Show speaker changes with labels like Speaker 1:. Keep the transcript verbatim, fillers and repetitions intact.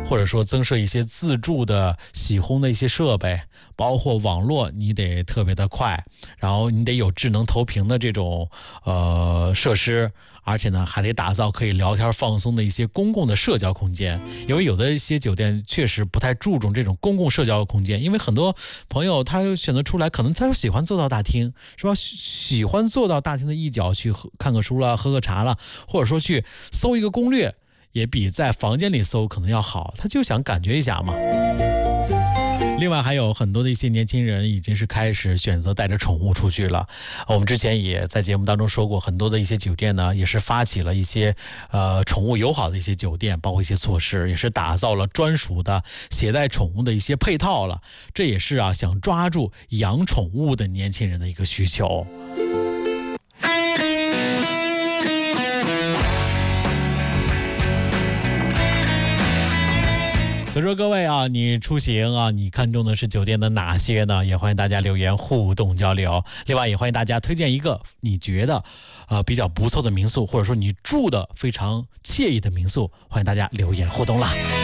Speaker 1: 或者说增设一些自助的洗烘的一些设备，包括网络你得特别的快，然后你得有智能投屏的这种呃设施，而且呢还得打造可以聊天放松的一些公共的社交空间。因为有的一些酒店确实不太注重这种公共社交空间，因为很多朋友他选择出来，可能他喜欢坐到大厅，是吧？喜欢坐到大厅的一角去喝看个书啦，喝个茶啦，或者说去搜一个攻略，也比在房间里搜可能要好，他就想感觉一下嘛。另外还有很多的一些年轻人已经是开始选择带着宠物出去了。我们之前也在节目当中说过，很多的一些酒店呢也是发起了一些呃宠物友好的一些酒店，包括一些措施，也是打造了专属的携带宠物的一些配套了。这也是啊想抓住养宠物的年轻人的一个需求。所以说各位啊，你出行啊，你看中的是酒店的哪些呢？也欢迎大家留言互动交流。另外也欢迎大家推荐一个你觉得呃比较不错的民宿，或者说你住的非常惬意的民宿，欢迎大家留言互动啦。